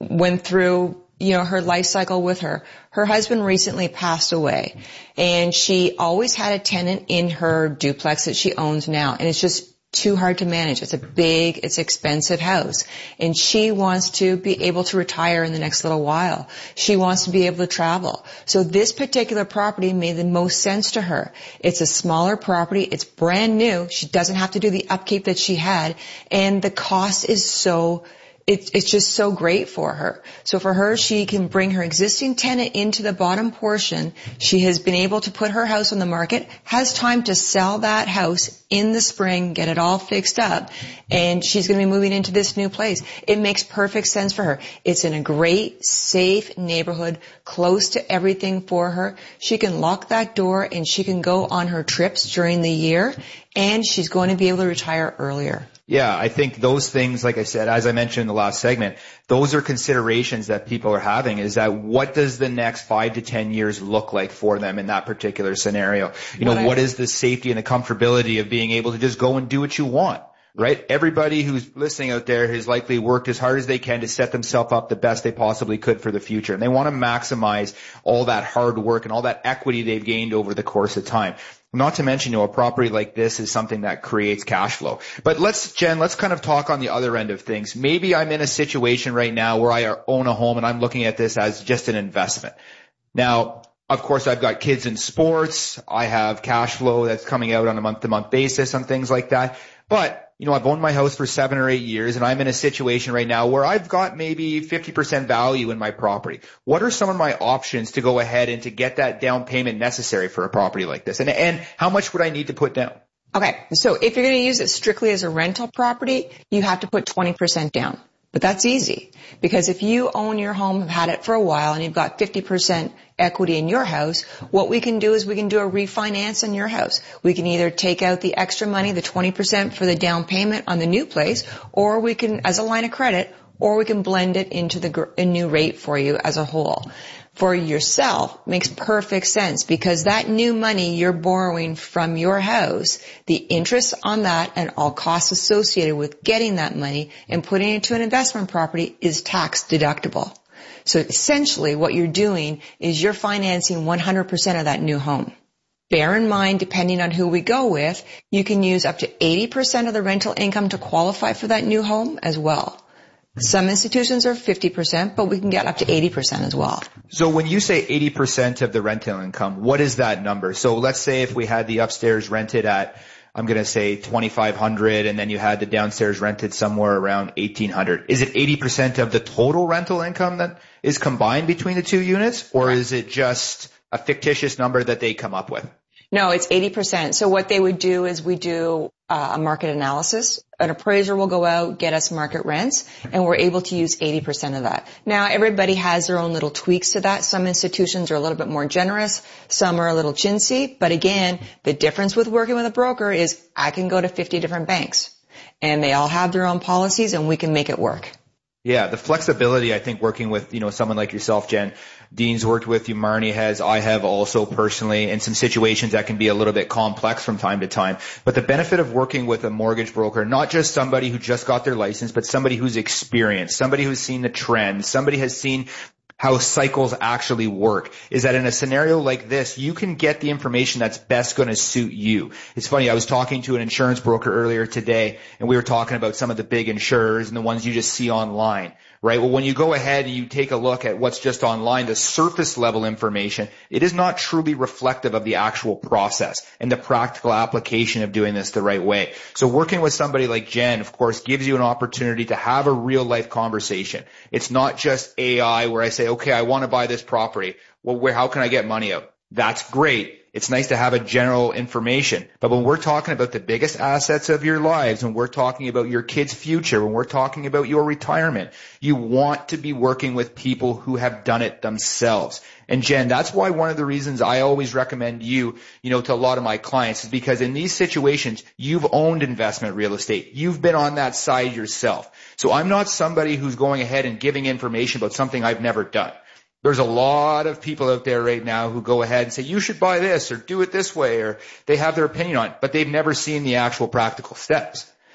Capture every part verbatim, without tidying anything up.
went through, you know, her life cycle with her. Her husband recently passed away, and she always had a tenant in her duplex that she owns now, and it's just too hard to manage. It's a big, it's expensive house, and she wants to be able to retire in the next little while. She wants to be able to travel. So this particular property made the most sense to her. It's a smaller property. It's brand new. She doesn't have to do the upkeep that she had, and the cost is so It, it's just so great for her. So for her, she can bring her existing tenant into the bottom portion. She has been able to put her house on the market, has time to sell that house in the spring, get it all fixed up, and she's going to be moving into this new place. It makes perfect sense for her. It's in a great, safe neighborhood, close to everything for her. She can lock that door and she can go on her trips during the year, and she's going to be able to retire earlier. Yeah, I think those things, like I said, as I mentioned in the last segment, those are considerations that people are having, is that what does the next five to ten years look like for them in that particular scenario? You know, what, what is the safety and the comfortability of being able to just go and do what you want, right? Everybody who's listening out there has likely worked as hard as they can to set themselves up the best they possibly could for the future. And they want to maximize all that hard work and all that equity they've gained over the course of time. Not to mention, you know, a property like this is something that creates cash flow. But let's, Jen, let's kind of talk on the other end of things. Maybe I'm in a situation right now where I own a home and I'm looking at this as just an investment. Now, of course, I've got kids in sports. I have cash flow that's coming out on a month-to-month basis and things like that. But, you know, I've owned my house for seven or eight years, and I'm in a situation right now where I've got maybe fifty percent value in my property. What are some of my options to go ahead and to get that down payment necessary for a property like this? And, and how much would I need to put down? Okay, so if you're going to use it strictly as a rental property, you have to put twenty percent down. But that's easy, because if you own your home, have had it for a while, and you've got fifty percent equity in your house, what we can do is we can do a refinance on your house. We can either take out the extra money, the twenty percent for the down payment on the new place, or we can, as a line of credit, or we can blend it into the a new rate for you as a whole. For yourself, makes perfect sense, because that new money you're borrowing from your house, the interest on that and all costs associated with getting that money and putting it into an investment property is tax deductible. So essentially what you're doing is you're financing one hundred percent of that new home. Bear in mind, depending on who we go with, you can use up to eighty percent of the rental income to qualify for that new home as well. Some institutions are fifty percent, but we can get up to eighty percent as well. So when you say eighty percent of the rental income, what is that number? So let's say if we had the upstairs rented at, I'm going to say twenty-five hundred, and then you had the downstairs rented somewhere around eighteen hundred. Is it eighty percent of the total rental income that is combined between the two units, or is it just a fictitious number that they come up with? No, it's eighty percent. So what they would do is we do uh, a market analysis. An appraiser will go out, get us market rents, and we're able to use eighty percent of that. Now, everybody has their own little tweaks to that. Some institutions are a little bit more generous. Some are a little chintzy. But again, the difference with working with a broker is I can go to fifty different banks, and they all have their own policies, and we can make it work. Yeah, the flexibility, I think, working with, you know, someone like yourself, Jen. Dean's worked with you, Marnie has, I have also personally, in some situations that can be a little bit complex from time to time. But the benefit of working with a mortgage broker, not just somebody who just got their license, but somebody who's experienced, somebody who's seen the trends, somebody has seen how cycles actually work, is that in a scenario like this, you can get the information that's best going to suit you. It's funny, I was talking to an insurance broker earlier today, and we were talking about some of the big insurers and the ones you just see online, right? Well, when you go ahead and you take a look at what's just online, the surface level information, it is not truly reflective of the actual process and the practical application of doing this the right way. So working with somebody like Jen, of course, gives you an opportunity to have a real life conversation. It's not just A I where I say, okay, I want to buy this property. Well, where, how can I get money out? That's great. It's nice to have a general information. But when we're talking about the biggest assets of your lives, when we're talking about your kids' future, when we're talking about your retirement, you want to be working with people who have done it themselves. And Jen, that's why one of the reasons I always recommend you, you know, to a lot of my clients is because in these situations, you've owned investment real estate. You've been on that side yourself. So I'm not somebody who's going ahead and giving information about something I've never done. There's a lot of people out there right now who go ahead and say, you should buy this or do it this way, or they have their opinion on it, but they've never seen the actual practical steps.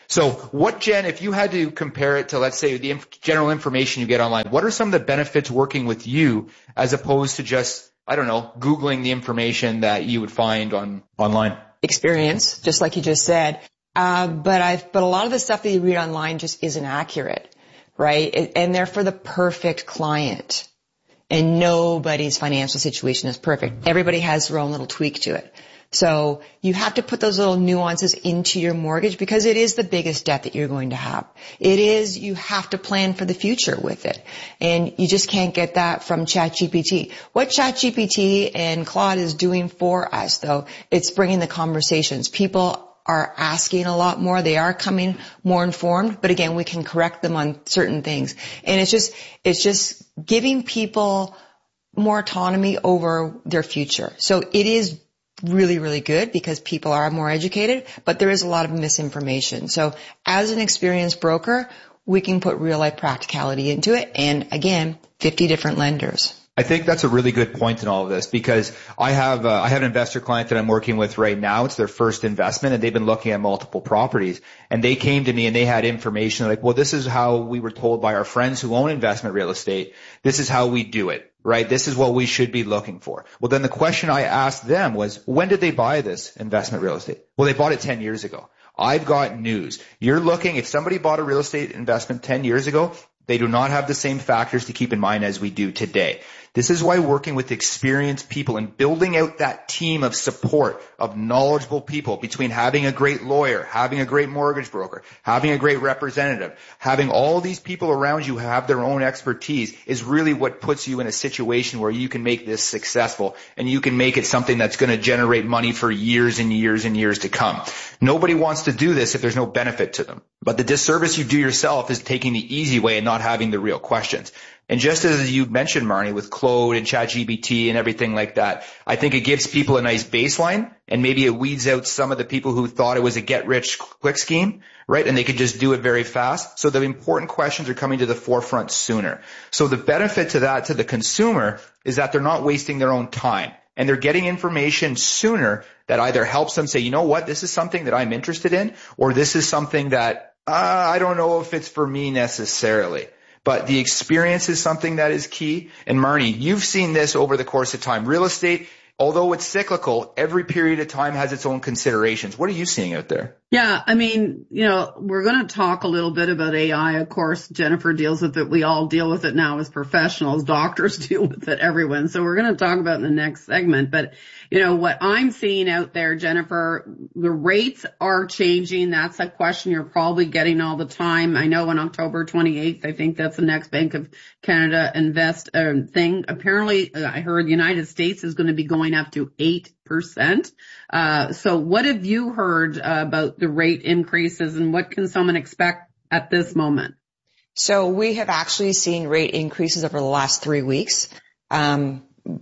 So what, Jen, if you had to compare it to, let's say, the inf- general information you get online, what are some of the benefits working with you as opposed to just, I don't know, Googling the information that you would find on online? Experience, just like you just said. Uh, but I've, but a lot of the stuff that you read online just isn't accurate, right? And they're for the perfect client. And nobody's financial situation is perfect. Everybody has their own little tweak to it. So you have to put those little nuances into your mortgage because it is the biggest debt that you're going to have. It is, you have to plan for the future with it. And you just can't get that from ChatGPT. What ChatGPT and Claude is doing for us, though, it's bringing the conversations. People are asking a lot more. They are coming more informed, but again, we can correct them on certain things. And it's just, it's just giving people more autonomy over their future. So it is really, really good because people are more educated, but there is a lot of misinformation. So as an experienced broker, we can put real life practicality into it. And again, fifty different lenders. I think that's a really good point in all of this because I have uh, I have an investor client that I'm working with right now. It's their first investment and they've been looking at multiple properties and they came to me and they had information like, well, this is how we were told by our friends who own investment real estate. This is how we do it, right? This is what we should be looking for. Well, then the question I asked them was, when did they buy this investment real estate? Well, they bought it ten years ago. I've got news. You're looking, if somebody bought a real estate investment ten years ago, they do not have the same factors to keep in mind as we do today. This is why working with experienced people and building out that team of support of knowledgeable people between having a great lawyer, having a great mortgage broker, having a great representative, having all these people around you who have their own expertise is really what puts you in a situation where you can make this successful and you can make it something that's going to generate money for years and years and years to come. Nobody wants to do this if there's no benefit to them. But the disservice you do yourself is taking the easy way and not having the real questions. And just as you mentioned, Marnie, with Claude and ChatGPT and everything like that, I think it gives people a nice baseline and maybe it weeds out some of the people who thought it was a get-rich-quick scheme, right? And they could just do it very fast. So the important questions are coming to the forefront sooner. So the benefit to that, to the consumer, is that they're not wasting their own time. And they're getting information sooner that either helps them say, you know what, this is something that I'm interested in, or this is something that uh, I don't know if it's for me necessarily. But the experience is something that is key. And Marnie, you've seen this over the course of time. Real estate, although it's cyclical, every period of time has its own considerations. What are you seeing out there? Yeah, I mean, you know, we're going to talk a little bit about A I. Of course, Jennifer deals with it. We all deal with it now as professionals. Doctors deal with it, everyone. So we're going to talk about it in the next segment. But, you know, what I'm seeing out there, Jennifer, the rates are changing. That's a question you're probably getting all the time. I know on October twenty-eighth, I think that's the next Bank of Canada Invest uh, thing. Apparently, uh, I heard the United States is going to be going up to eight percent. Uh, so what have you heard uh, about the rate increases and what can someone expect at this moment? So we have actually seen rate increases over the last three weeks. Um,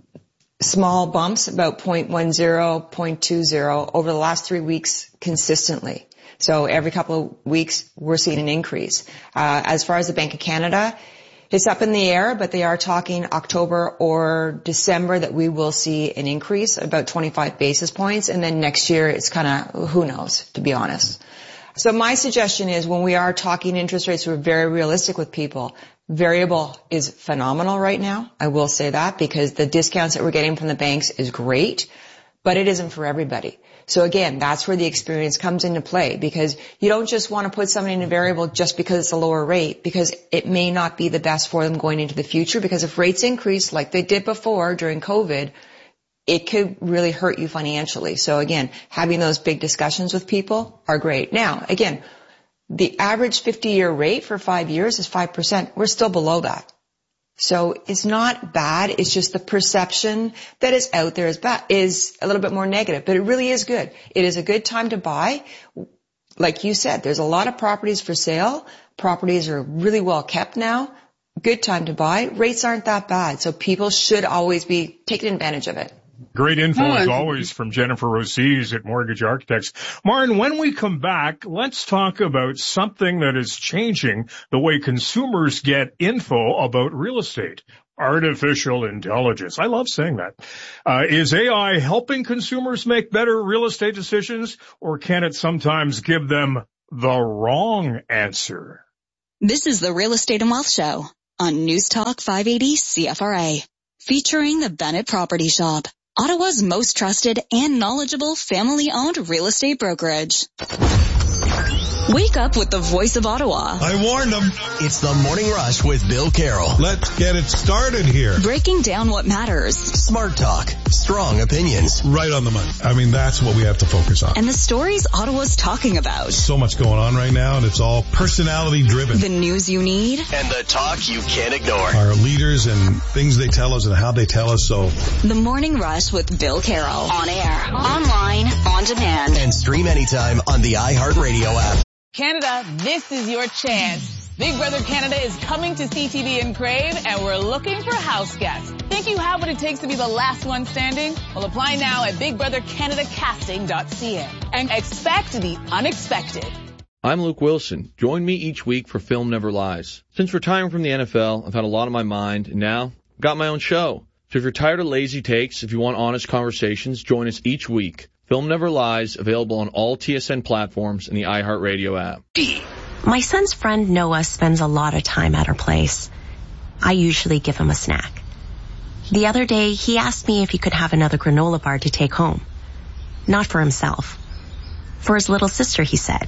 small bumps, about zero point one zero, zero point two zero over the last three weeks consistently. So every couple of weeks we're seeing an increase. Uh, as far as the Bank of Canada, it's up in the air, but they are talking October or December that we will see an increase, about twenty-five basis points. And then next year, it's kind of, who knows, to be honest. So my suggestion is when we are talking interest rates, we're very realistic with people. Variable is phenomenal right now. I will say that because the discounts that we're getting from the banks is great, but it isn't for everybody. So again, that's where the experience comes into play because you don't just want to put somebody in a variable just because it's a lower rate because it may not be the best for them going into the future because if rates increase like they did before during COVID, it could really hurt you financially. So again, having those big discussions with people are great. Now, again, the average fifty-year rate for five years is five percent. We're still below that. So it's not bad. It's just the perception that is out there is bad, is a little bit more negative, but it really is good. It is a good time to buy. Like you said, there's a lot of properties for sale. Properties are really well kept now. Good time to buy. Rates aren't that bad. So people should always be taking advantage of it. Great info as always from Jennifer Rosies at Mortgage Architects. Marin, when we come back, let's talk about something that is changing the way consumers get info about real estate. Artificial intelligence. I love saying that. Uh, is A I helping consumers make better real estate decisions, or can it sometimes give them the wrong answer. This is the Real Estate and Wealth Show on News Talk five eighty C F R A, featuring the Bennett Property Shop, Ottawa's most trusted and knowledgeable family-owned real estate brokerage. Wake up with the voice of Ottawa. I warned them. It's the Morning Rush with Bill Carroll. Let's get it started here. Breaking down what matters. Smart talk. Strong opinions. Right on the money. I mean, that's what we have to focus on. And the stories Ottawa's talking about. So much going on right now, and it's all personality driven. The news you need. And the talk you can't ignore. Our leaders and things they tell us and how they tell us. So The Morning Rush with Bill Carroll. On air, online, on demand. And stream anytime on the iHeartRadio app. Canada, this is your chance. Big Brother Canada is coming to C T V in Crave, and we're looking for house guests. Think you have what it takes to be the last one standing? Well, apply now at big brother canada casting dot c a and expect the unexpected. I'm Luke Wilson. Join me each week for Film Never Lies. Since retiring from the N F L, I've had a lot on my mind, and now I've got my own show. So if you're tired of lazy takes, if you want honest conversations, join us each week. Film Never Lies, available on all T S N platforms and the iHeartRadio app. My son's friend Noah spends a lot of time at her place. I usually give him a snack. The other day, he asked me if he could have another granola bar to take home. Not for himself. For his little sister, he said.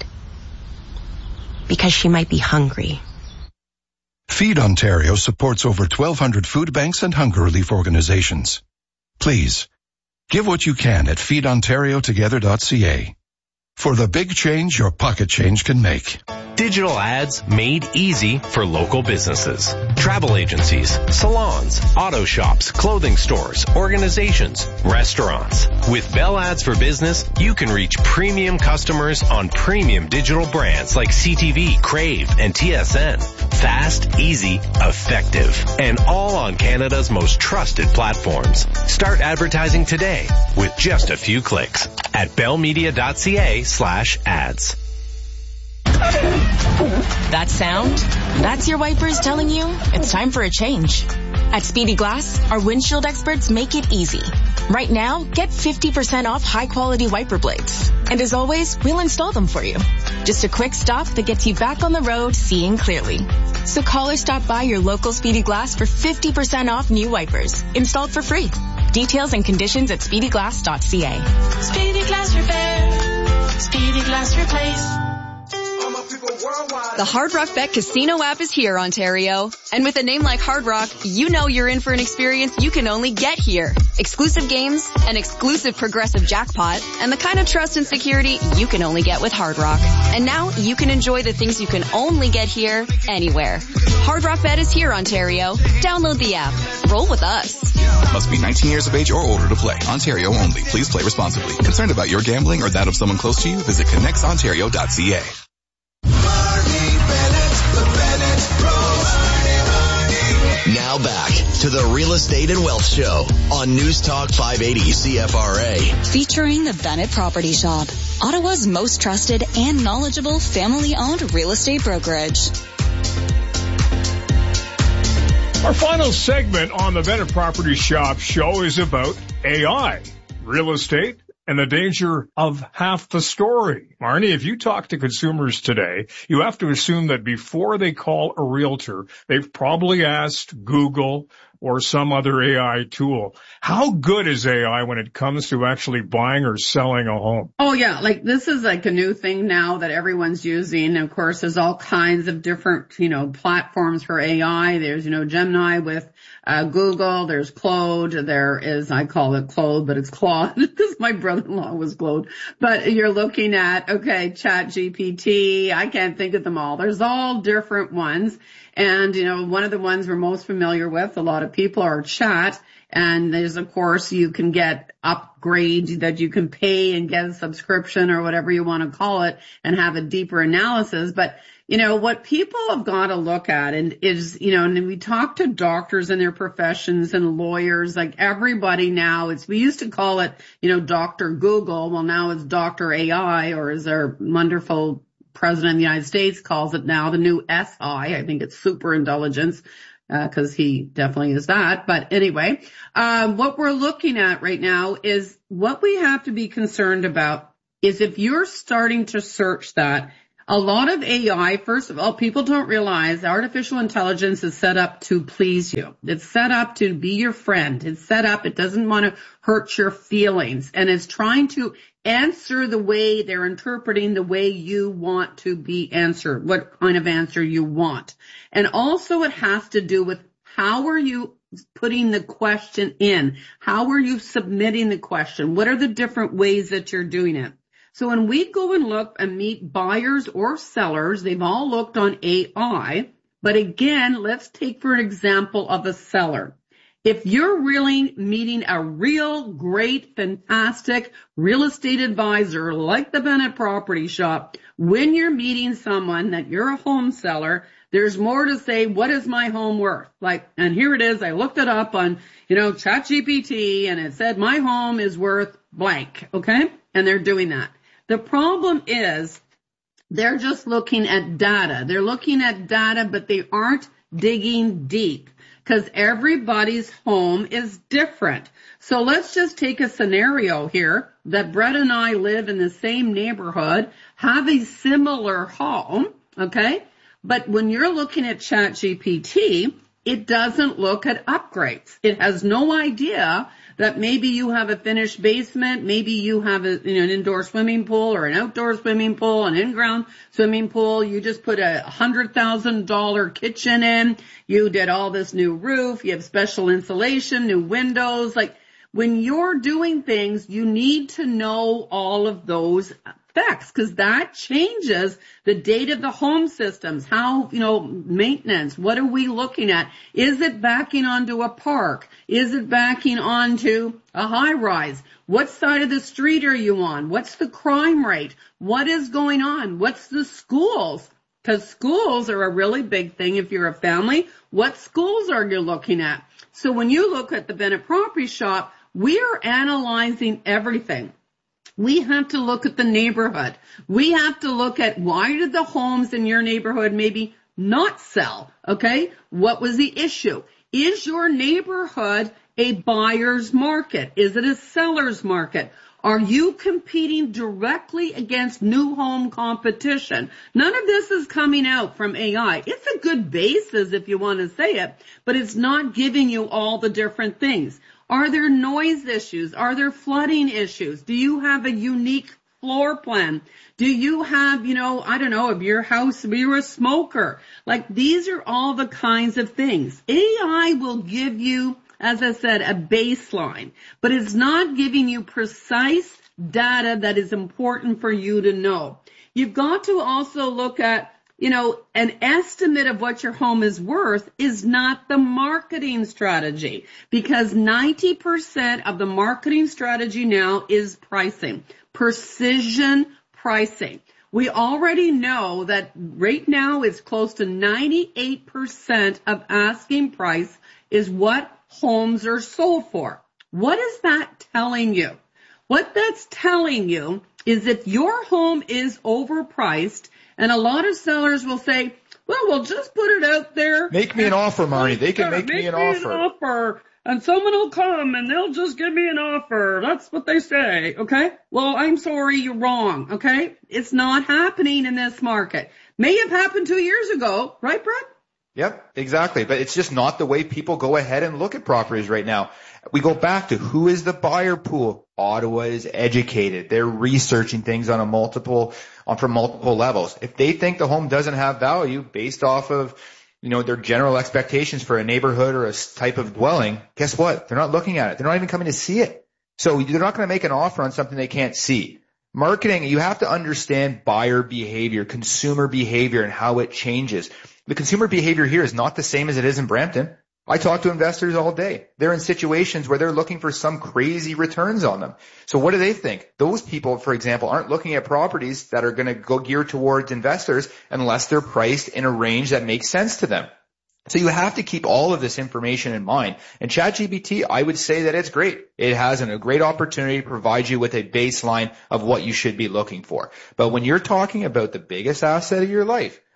Because she might be hungry. Feed Ontario supports over twelve hundred food banks and hunger relief organizations. Please, give what you can at feed ontario together dot c a. For the big change your pocket change can make. Digital ads made easy for local businesses. Travel agencies, salons, auto shops, clothing stores, organizations, restaurants. With Bell Ads for Business, you can reach premium customers on premium digital brands like C T V, Crave, and T S N. Fast, easy, effective, and all on Canada's most trusted platforms. Start advertising today with just a few clicks at bell media dot c a slash ads. That sound? That's your wipers telling you it's time for a change. At Speedy Glass, our windshield experts make it easy. Right now, get fifty percent off high-quality wiper blades. And as always, we'll install them for you. Just a quick stop that gets you back on the road seeing clearly. So call or stop by your local Speedy Glass for fifty percent off new wipers, installed for free. Details and conditions at speedy glass dot c a. Speedy Glass Repair. Speedy Glass Replace. The Hard Rock Bet Casino app is here, Ontario. And with a name like Hard Rock, you know you're in for an experience you can only get here. Exclusive games, an exclusive progressive jackpot, and the kind of trust and security you can only get with Hard Rock. And now you can enjoy the things you can only get here, anywhere. Hard Rock Bet is here, Ontario. Download the app. Roll with us. Must be nineteen years of age or older to play. Ontario only. Please play responsibly. Concerned about your gambling or that of someone close to you? Visit connects ontario dot c a. Now back to the Real Estate and Wealth Show on News Talk five eighty C F R A. Featuring the Bennett Property Shop, Ottawa's most trusted and knowledgeable family-owned real estate brokerage. Our final segment on the Bennett Property Shop show is about A I, real estate, and the danger of half the story. Marnie, if you talk to consumers today, you have to assume that before they call a realtor, they've probably asked Google or some other A I tool. How good is A I when it comes to actually buying or selling a home? Oh yeah, like this is like a new thing now that everyone's using. Of course, there's all kinds of different, you know, platforms for A I. There's, you know, Gemini with uh Google. There's Claude. There is, I call it Claude, but it's Claude because my brother-in-law was Claude. But you're looking at, okay, Chat G P T. I can't think of them all. There's all different ones. And, you know, one of the ones we're most familiar with, a lot of people, are Chat. And there's, of course, you can get upgrades that you can pay and get a subscription or whatever you want to call it and have a deeper analysis. But, you know, what people have got to look at and is, you know, and we talk to doctors in their professions and lawyers, like everybody now, it's, we used to call it, you know, Doctor Google. Well, now it's Doctor A I, or as our wonderful President of the United States calls it now, the new S I. I think it's super intelligence, uh, cause he definitely is that. But anyway, um, what we're looking at right now is what we have to be concerned about is if you're starting to search that A lot of A I, first of all, people don't realize artificial intelligence is set up to please you. It's set up to be your friend. It's set up, it doesn't want to hurt your feelings. And it's trying to answer the way they're interpreting the way you want to be answered, what kind of answer you want. And also it has to do with how are you putting the question in? How are you submitting the question? What are the different ways that you're doing it? So when we go and look and meet buyers or sellers, they've all looked on A I. But again, let's take for an example of a seller. If you're really meeting a real great, fantastic real estate advisor like the Bennett Property Shop, when you're meeting someone that you're a home seller, there's more to say, what is my home worth? Like, and here it is, I looked it up on, you know, ChatGPT, and it said my home is worth blank, okay? And they're doing that. The problem is they're just looking at data. They're looking at data, but they aren't digging deep because everybody's home is different. So let's just take a scenario here that Brett and I live in the same neighborhood, have a similar home, okay? But when you're looking at ChatGPT, it doesn't look at upgrades. It has no idea that maybe you have a finished basement, maybe you have a, you know, an indoor swimming pool or an outdoor swimming pool, an in-ground swimming pool. You just put a one hundred thousand dollars kitchen in. You did all this new roof. You have special insulation, new windows. Like, when you're doing things, you need to know all of those facts because that changes the date of the home systems. How, you know, maintenance. What are we looking at? Is it backing onto a park? Is it backing onto a high rise? What side of the street are you on? What's the crime rate? What is going on? What's the schools? Because schools are a really big thing if you're a family. What schools are you looking at? So when you look at the Bennett Property Shop, we are analyzing everything. We have to look at the neighborhood. We have to look at why did the homes in your neighborhood maybe not sell, okay? What was the issue? Is your neighborhood a buyer's market? Is it a seller's market? Are you competing directly against new home competition? None of this is coming out from A I. It's a good basis if you want to say it, but it's not giving you all the different things. Are there noise issues? Are there flooding issues? Do you have a unique floor plan? Do you have, you know, I don't know, if your house, if you're a smoker? Like, these are all the kinds of things. A I will give you, as I said, a baseline, but it's not giving you precise data that is important for you to know. You've got to also look at, you know, an estimate of what your home is worth is not the marketing strategy, because ninety percent of the marketing strategy now is pricing, precision pricing. We already know that right now it's close to ninety-eight percent of asking price is what homes are sold for. What is that telling you? What that's telling you is if your home is overpriced, and a lot of sellers will say, well, we'll just put it out there. Make me an offer, Marnie. They can make, make me an me offer. An offer. And someone will come and they'll just give me an offer. That's what they say, okay? Well, I'm sorry, you're wrong, okay? It's not happening in this market. May have happened two years ago, right, Brett? Yep, exactly. But it's just not the way people go ahead and look at properties right now. We go back to who is the buyer pool. Ottawa is educated. They're researching things on a multiple, on from multiple levels. If they think the home doesn't have value based off of, you know, their general expectations for a neighborhood or a type of dwelling, guess what? They're not looking at it. They're not even coming to see it. So they're not going to make an offer on something they can't see. Marketing, you have to understand buyer behavior, consumer behavior, and how it changes. The consumer behavior here is not the same as it is in Brampton. I talk to investors all day. They're in situations where they're looking for some crazy returns on them. So what do they think? Those people, for example, aren't looking at properties that are going to go gear towards investors unless they're priced in a range that makes sense to them. So you have to keep all of this information in mind. And ChatGPT, I would say that it's great. It has a great opportunity to provide you with a baseline of what you should be looking for. But when you're talking about the biggest asset of your life,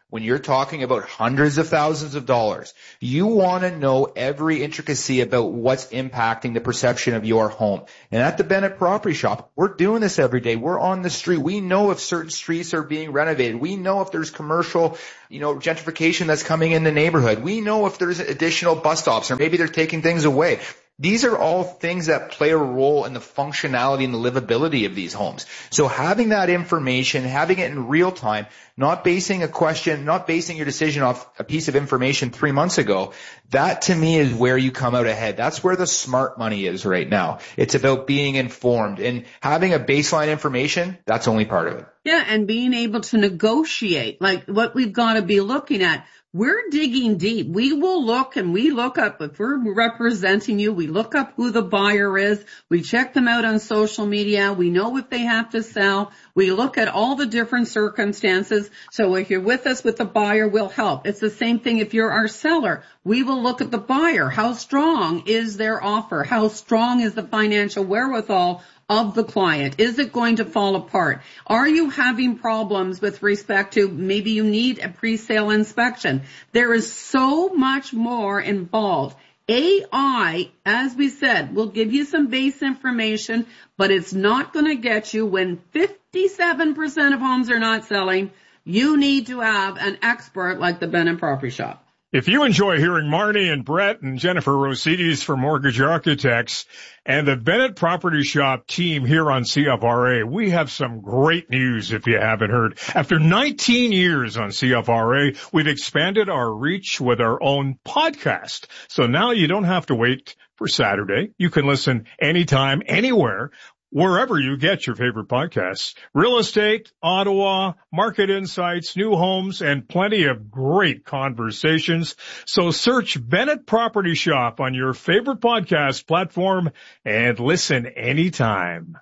when you're talking about hundreds of thousands of dollars, you want to know every intricacy about what's impacting the perception of your home. And at the Bennett Property Shop, we're doing this every day. We're on the street. We know if certain streets are being renovated. We know if there's commercial, you know, gentrification that's coming in the neighborhood. We know if there's additional bus stops or maybe they're taking things away. These are all things that play a role in the functionality and the livability of these homes. So having that information, having it in real time, not basing a question, not basing your decision off a piece of information three months ago, that to me is where you come out ahead. That's where the smart money is right now. It's about being informed, and having a baseline information, that's only part of it. Yeah, and being able to negotiate, like what we've got to be looking at. We're digging deep. We will look and we look up, if we're representing you, we look up who the buyer is. We check them out on social media. We know if they have to sell. We look at all the different circumstances. So if you're with us with the buyer, we'll help. It's the same thing if you're our seller. We will look at the buyer. How strong is their offer? How strong is the financial wherewithal of the client? Is it going to fall apart? Are you having problems with respect to maybe you need a pre-sale inspection? There is so much more involved. A I, as we said, will give you some base information, but it's not going to get you when fifty-seven percent of homes are not selling. You need to have an expert like the Bennett Property Shop. If you enjoy hearing Marnie and Brett and Jennifer Rosides from Mortgage Architects and the Bennett Property Shop team here on C F R A, we have some great news if you haven't heard. After nineteen years on C F R A, we've expanded our reach with our own podcast. So now you don't have to wait for Saturday. You can listen anytime, anywhere, wherever you get your favorite podcasts. Real estate, Ottawa, market insights, new homes, and plenty of great conversations. So search Bennett Property Shop on your favorite podcast platform and listen anytime.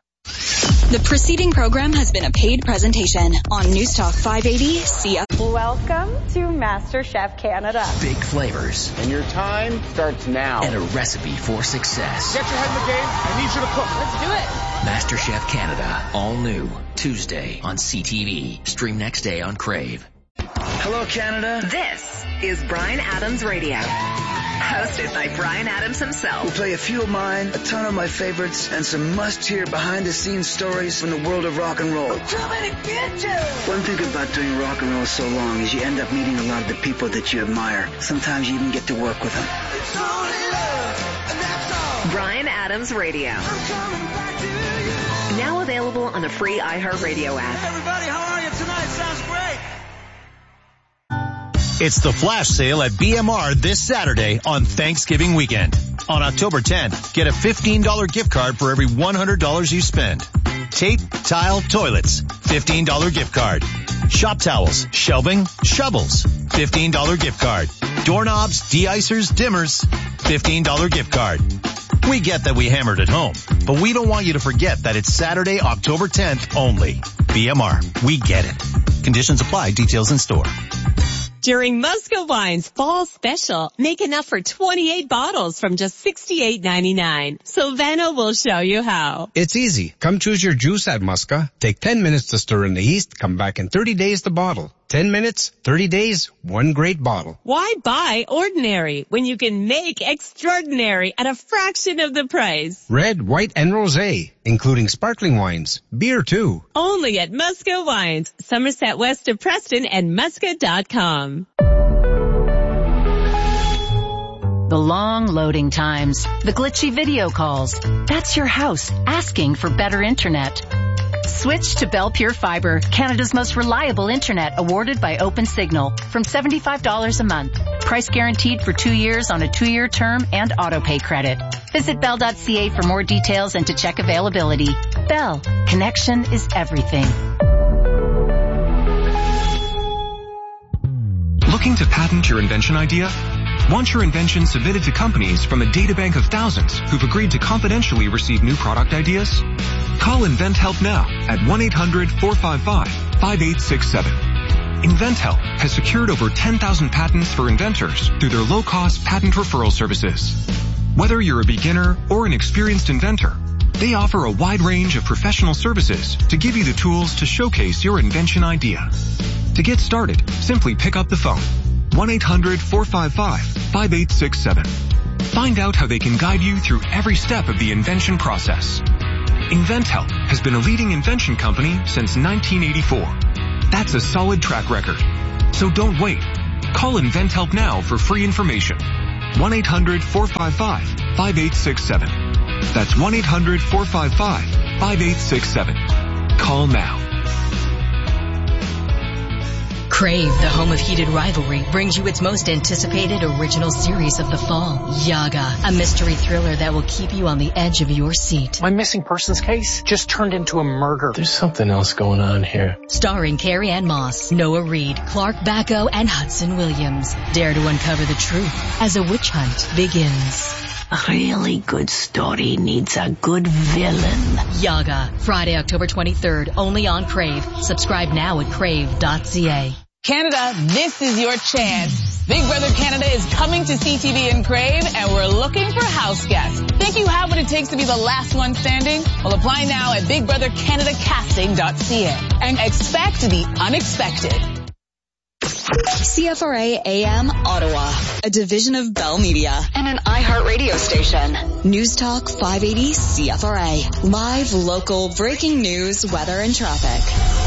The preceding program has been a paid presentation on News Talk five eighty C F. Welcome to MasterChef Canada. Big flavors. And your time starts now. And a recipe for success. Get your head in the game. I need you to cook. Let's do it. MasterChef Canada. All new. Tuesday on C T V. Stream next day on Crave. Hello, Canada. This is Bryan Adams Radio. Hosted by Bryan Adams himself. We'll play a few of mine, a ton of my favorites, and some must-hear behind-the-scenes stories from the world of rock and roll. Too many bitches! One thing about doing rock and roll so long is you end up meeting a lot of the people that you admire. Sometimes you even get to work with them. It's only love, and that's all. Bryan Adams Radio. I'm coming back to you. Now available on the free iHeartRadio app. Hey everybody, how are you tonight? Sounds great. It's the flash sale at B M R this Saturday on Thanksgiving weekend. On October tenth, get a fifteen dollars gift card for every one hundred dollars you spend. Tape, tile, toilets, fifteen dollars gift card. Shop towels, shelving, shovels, fifteen dollars gift card. Doorknobs, de-icers, dimmers, fifteen dollars gift card. We get that we hammered at home, but we don't want you to forget that it's Saturday, October tenth only. B M R, we get it. Conditions apply, details in store. During Musco Wine's Fall Special, make enough for twenty-eight bottles from just sixty-eight ninety-nine. Silvano will show you how. It's easy. Come choose your juice at Musca. Take ten minutes to stir in the yeast. Come back in thirty days to bottle. ten minutes, thirty days, one great bottle. Why buy ordinary when you can make extraordinary at a fraction of the price? Red, white, and rosé, including sparkling wines. Beer, too. Only at Musco Wines, Somerset West of Preston and musca dot com. The long loading times, the glitchy video calls. That's your house asking for better internet. Switch to Bell Pure Fiber, Canada's most reliable internet, awarded by OpenSignal, from seventy-five dollars a month. Price guaranteed for two years on a two-year term and auto-pay credit. Visit bell dot c a for more details and to check availability. Bell, connection is everything. Looking to patent your invention idea? Want your invention submitted to companies from a databank of thousands who've agreed to confidentially receive new product ideas? Call InventHelp now at one eight hundred four five five five eight six seven. InventHelp has secured over ten thousand patents for inventors through their low-cost patent referral services. Whether you're a beginner or an experienced inventor, they offer a wide range of professional services to give you the tools to showcase your invention idea. To get started, simply pick up the phone. one eight hundred four five five five eight six seven. Find out how they can guide you through every step of the invention process. InventHelp has been a leading invention company since nineteen eighty-four. That's a solid track record. So don't wait. Call InventHelp now for free information. one eight hundred four five five five eight six seven. That's one eight hundred four five five five eight six seven. Call now. Crave, the home of heated rivalry, brings you its most anticipated original series of the fall, Yaga, a mystery thriller that will keep you on the edge of your seat. My missing persons case just turned into a murder. There's something else going on here. Starring Carrie Ann Moss, Noah Reid, Clark Bacco, and Hudson Williams. Dare to uncover the truth as a witch hunt begins. A really good story needs a good villain. Yaga, Friday, October twenty-third, only on Crave. Subscribe now at crave dot c a. Canada, this is your chance. Big Brother Canada is coming to C T V and Crave, and we're looking for house guests. Think you have what it takes to be the last one standing? Well, apply now at big brother canada casting dot c a and expect the unexpected. C F R A A M Ottawa, a division of Bell Media and an iHeartRadio station. News Talk five eighty C F R A. Live, local, breaking news, weather, and traffic.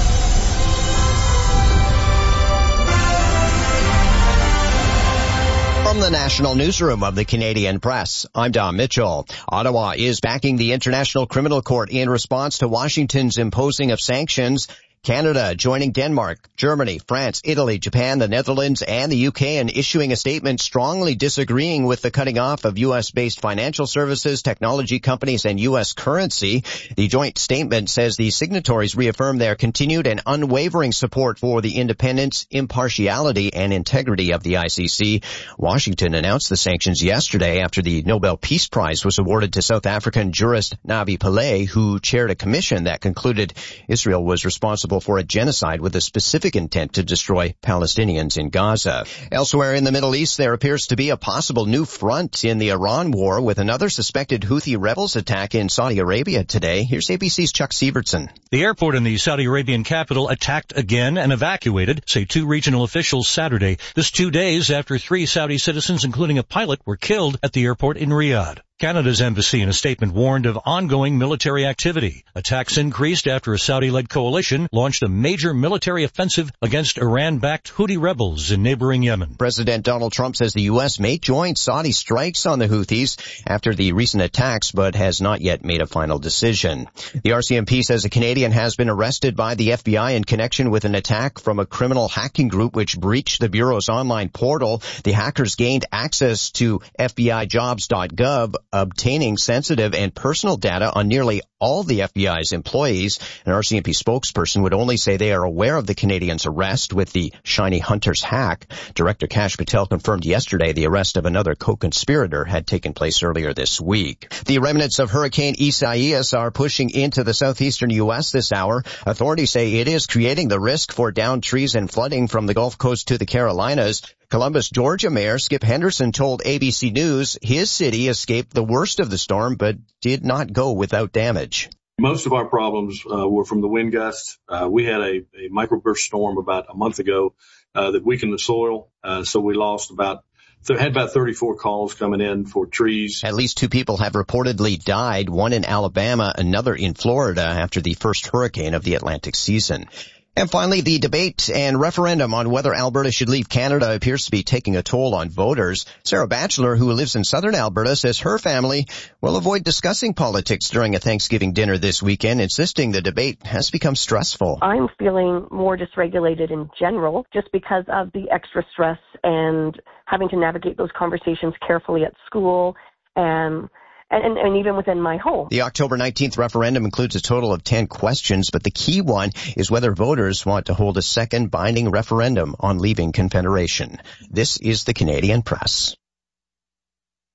From the National Newsroom of the Canadian Press, I'm Don Mitchell. Ottawa is backing the International Criminal Court in response to Washington's imposing of sanctions. Canada joining Denmark, Germany, France, Italy, Japan, the Netherlands, and the U K in issuing a statement strongly disagreeing with the cutting off of U S-based financial services, technology companies, and U S currency. The joint statement says the signatories reaffirm their continued and unwavering support for the independence, impartiality, and integrity of the I C C. Washington announced the sanctions yesterday after the Nobel Peace Prize was awarded to South African jurist Navi Pillay, who chaired a commission that concluded Israel was responsible for a genocide with a specific intent to destroy Palestinians in Gaza. Elsewhere in the Middle East, there appears to be a possible new front in the Iran war with another suspected Houthi rebels attack in Saudi Arabia today. Here's A B C's Chuck Sievertson. The airport in the Saudi Arabian capital attacked again and evacuated, say two regional officials Saturday. This two days after three Saudi citizens, including a pilot, were killed at the airport in Riyadh. Canada's embassy in a statement warned of ongoing military activity. Attacks increased after a Saudi-led coalition launched a major military offensive against Iran-backed Houthi rebels in neighboring Yemen. President Donald Trump says the U S may join Saudi strikes on the Houthis after the recent attacks, but has not yet made a final decision. The R C M P says a Canadian has been arrested by the F B I in connection with an attack from a criminal hacking group which breached the Bureau's online portal. The hackers gained access to F B I jobs dot gov, obtaining sensitive and personal data on nearly all the F B I's employees. An R C M P spokesperson would only say they are aware of the Canadians' arrest with the Shiny Hunters hack. Director Kash Patel confirmed yesterday the arrest of another co-conspirator had taken place earlier this week. The remnants of Hurricane Isaias are pushing into the southeastern U S this hour. Authorities say it is creating the risk for downed trees and flooding from the Gulf Coast to the Carolinas. Columbus, Georgia Mayor Skip Henderson told A B C News his city escaped the worst of the storm but did not go without damage. Most of our problems uh, were from the wind gusts. Uh, we had a, a microburst storm about a month ago uh, that weakened the soil, uh, so we lost about So had about thirty-four calls coming in for trees. At least two people have reportedly died, one in Alabama, another in Florida after the first hurricane of the Atlantic season. And finally, the debate and referendum on whether Alberta should leave Canada appears to be taking a toll on voters. Sarah Batchelor, who lives in southern Alberta, says her family will avoid discussing politics during a Thanksgiving dinner this weekend, insisting the debate has become stressful. I'm feeling more dysregulated in general just because of the extra stress and having to navigate those conversations carefully at school and And, and even within my home. The October nineteenth referendum includes a total of ten questions, but the key one is whether voters want to hold a second binding referendum on leaving Confederation. This is the Canadian Press.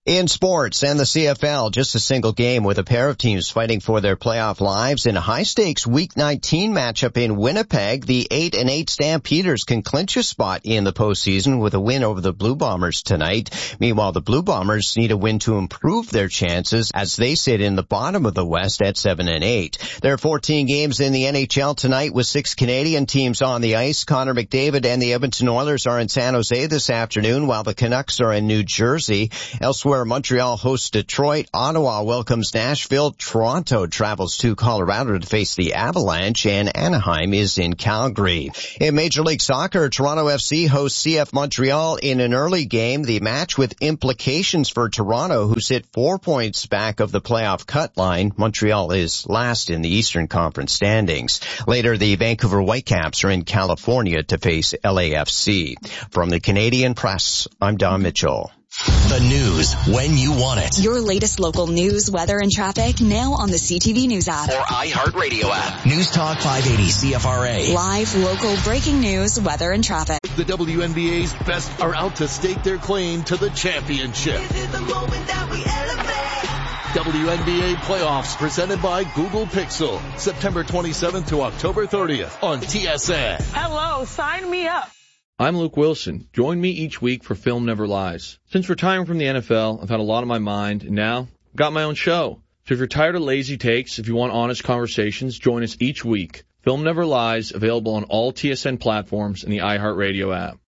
In sports and the C F L, just a single game with a pair of teams fighting for their playoff lives. In a high-stakes Week nineteen matchup in Winnipeg, the eight and eight Stampeders can clinch a spot in the postseason with a win over the Blue Bombers tonight. Meanwhile, the Blue Bombers need a win to improve their chances as they sit in the bottom of the West at seven and eight. There are fourteen games in the N H L tonight with six Canadian teams on the ice. Connor McDavid and the Edmonton Oilers are in San Jose this afternoon, while the Canucks are in New Jersey. Elsewhere, Montreal hosts Detroit, Ottawa welcomes Nashville, Toronto travels to Colorado to face the Avalanche, and Anaheim is in Calgary. In Major League Soccer, Toronto F C hosts C F Montreal in an early game, the match with implications for Toronto, who sit four points back of the playoff cut line. Montreal is last in the Eastern Conference standings. Later, the Vancouver Whitecaps are in California to face L A F C. From the Canadian Press, I'm Don Mitchell. The news when you want it. Your latest local news, weather, and traffic now on the C T V News app. Or iHeartRadio app. News Talk five eighty C F R A. Live, local, breaking news, weather, and traffic. The W N B A's best are out to stake their claim to the championship. This is the moment that we elevate. W N B A playoffs presented by Google Pixel. September twenty-seventh to October thirtieth on T S N. Hello, sign me up. I'm Luke Wilson. Join me each week for Film Never Lies. Since retiring from the N F L, I've had a lot on my mind, and now I've got my own show. So if you're tired of lazy takes, if you want honest conversations, join us each week. Film Never Lies, available on all T S N platforms and the iHeartRadio app.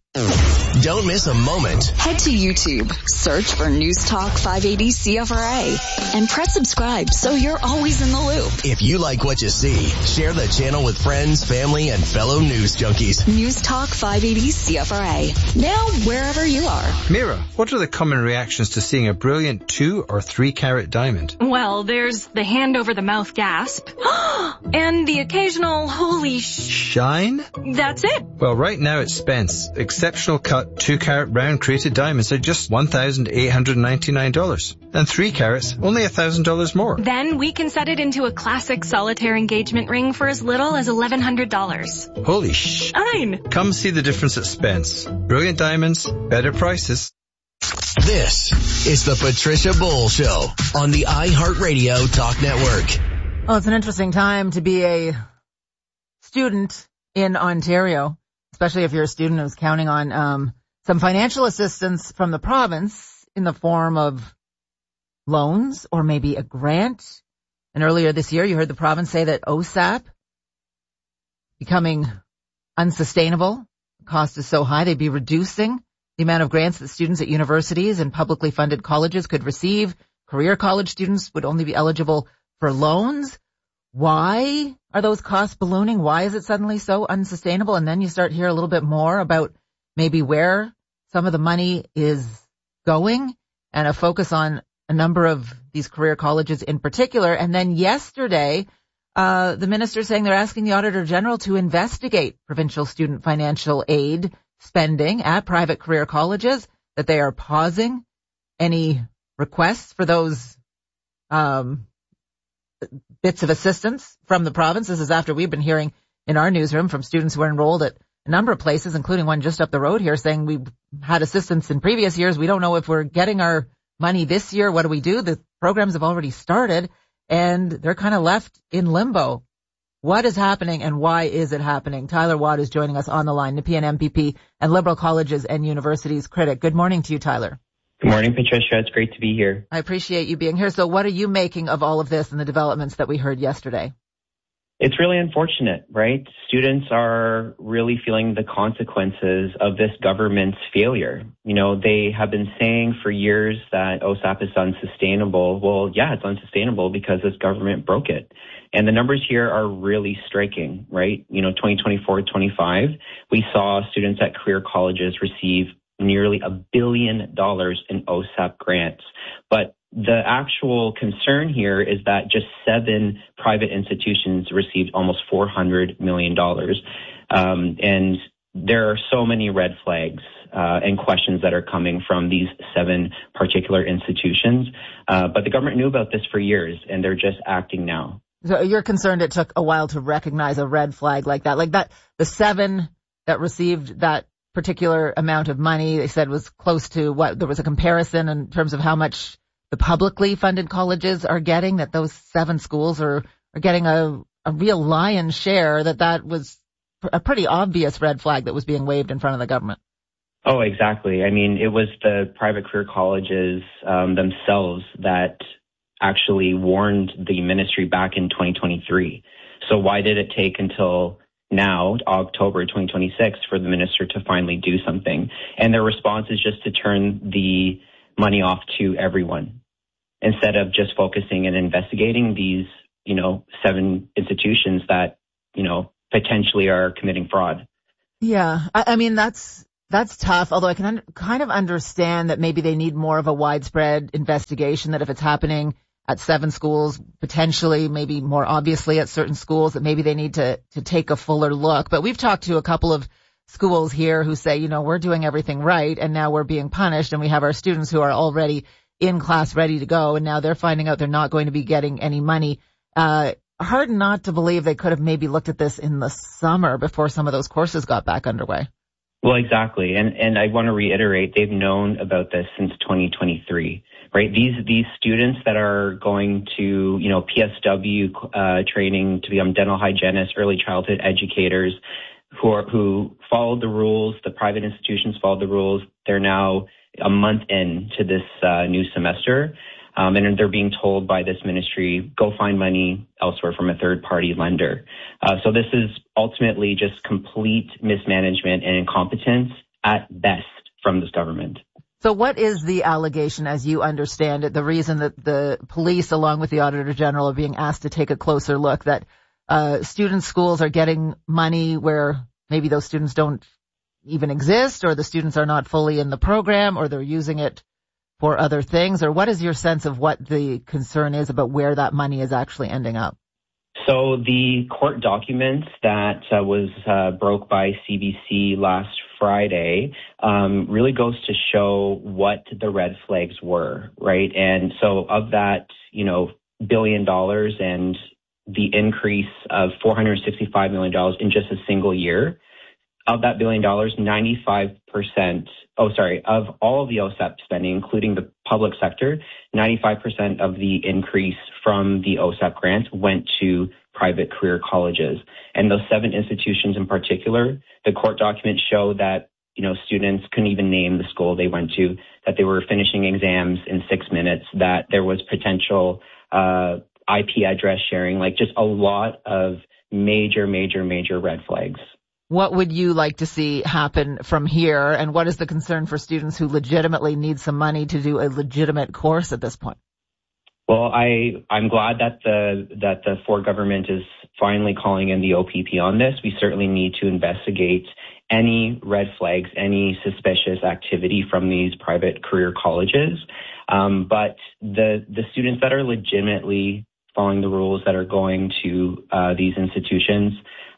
Don't miss a moment. Head to YouTube, search for News Talk five eighty C F R A, and press subscribe so you're always in the loop. If you like what you see, share the channel with friends, family, and fellow news junkies. News Talk five eighty C F R A, now wherever you are. Mira, what are the common reactions to seeing a brilliant two or three carat diamond? Well, there's the hand over the mouth gasp, and the occasional holy sh... Shine? That's it. Well, right now at Spence, exceptional cut two carat round crated diamonds are just one thousand eight hundred ninety-nine dollars. And three carats, only one thousand dollars more. Then we can set it into a classic solitaire engagement ring for as little as eleven hundred dollars. Holy sh... Shine. Come see the difference at Spence. Brilliant diamonds, better prices. This is the Patricia Bull Show on the iHeartRadio Talk Network. Well, it's an interesting time to be a student in Ontario, especially if you're a student who's counting on um some financial assistance from the province in the form of loans or maybe a grant. And earlier this year, you heard the province say that O S A P becoming unsustainable. The cost is so high, they'd be reducing the amount of grants that students at universities and publicly funded colleges could receive. Career college students would only be eligible for loans. Why are those costs ballooning? Why is it suddenly so unsustainable? And then you start to hear a little bit more about maybe where some of the money is going and a focus on a number of these career colleges in particular. And then yesterday, uh, the minister saying they're asking the Auditor General to investigate provincial student financial aid spending at private career colleges, that they are pausing any requests for those um bits of assistance from the province. This is after we've been hearing in our newsroom from students who are enrolled at a number of places, including one just up the road here, saying we've had assistance in previous years. We don't know if we're getting our money this year. What do we do? The programs have already started and they're kind of left in limbo. What is happening and why is it happening? Tyler Watt is joining us on the line, Nepean M P P and Liberal Colleges and Universities critic. Good morning to you, Tyler. Good morning, Patricia. It's great to be here. I appreciate you being here. So what are you making of all of this and the developments that we heard yesterday? It's really unfortunate, right? Students are really feeling the consequences of this government's failure. You know, they have been saying for years that O S A P is unsustainable. Well, yeah, it's unsustainable because this government broke it. And the numbers here are really striking, right? You know, twenty twenty-four twenty-five, we saw students at career colleges receive nearly a billion dollars in O S A P grants. But the actual concern here is that just seven private institutions received almost four hundred million dollars. Um, and there are so many red flags uh, and questions that are coming from these seven particular institutions. Uh, but the government knew about this for years, and they're just acting now. So you're concerned it took a while to recognize a red flag like that, like that, the seven that received that particular amount of money, they said, was close to what there was a comparison in terms of how much the publicly funded colleges are getting, that those seven schools are, are getting a, a real lion's share, that that was a pretty obvious red flag that was being waved in front of the government. Oh, exactly. I mean, it was the private career colleges um, themselves that actually warned the ministry back in twenty twenty-three. So why did it take until now, October twenty twenty-six, for the minister to finally do something? And their response is just to turn the money off to everyone instead of just focusing and investigating these, you know, seven institutions that, you know, potentially are committing fraud. Yeah, I, I mean, that's that's tough, although I can un- kind of understand that maybe they need more of a widespread investigation, that if it's happening at seven schools, potentially maybe more obviously at certain schools, that maybe they need to, to take a fuller look. But we've talked to a couple of schools here who say, you know, we're doing everything right and now we're being punished, and we have our students who are already in class ready to go, and now they're finding out they're not going to be getting any money. Uh, hard not to believe they could have maybe looked at this in the summer before some of those courses got back underway. Well, exactly. And and I want to reiterate, they've known about this since twenty twenty-three, right? These these students that are going to, you know, P S W uh, training to become dental hygienists, early childhood educators, who are, who followed the rules, the private institutions followed the rules. They're now a month in to this uh, new semester. Um, and they're being told by this ministry, go find money elsewhere from a third-party lender. Uh, so this is ultimately just complete mismanagement and incompetence at best from this government. So what is the allegation, as you understand it, the reason that the police, along with the Auditor General, are being asked to take a closer look, that uh, student schools are getting money where maybe those students don't even exist, or the students are not fully in the program, or they're using it for other things? Or what is your sense of what the concern is about where that money is actually ending up? So the court documents that uh, was uh, broke by C B C last Friday um, really goes to show what the red flags were, right? And so of that, you know, billion dollars and the increase of four hundred sixty-five million dollars in just a single year, of that billion dollars, ninety-five percent, oh, sorry, of all of the O S A P spending, including the public sector, ninety-five percent of the increase from the O S A P grant went to private career colleges. And those seven institutions in particular, the court documents show that, you know, students couldn't even name the school they went to, that they were finishing exams in six minutes, that there was potential uh, I P address sharing, like just a lot of major, major, major red flags. What would you like to see happen from here, and what is the concern for students who legitimately need some money to do a legitimate course at this point? Well, I, I'm glad that the that the Ford government is finally calling in the O P P on this. We certainly need to investigate any red flags, any suspicious activity from these private career colleges. Um, but the the students that are legitimately following the rules, that are going to uh, these institutions,